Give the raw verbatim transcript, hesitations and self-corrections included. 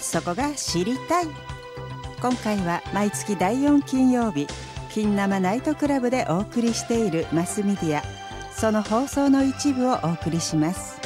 そこが知りたい。今回は毎月だいよん金曜日、金生ナイトクラブでお送りしているマスメディア、その放送の一部をお送りします。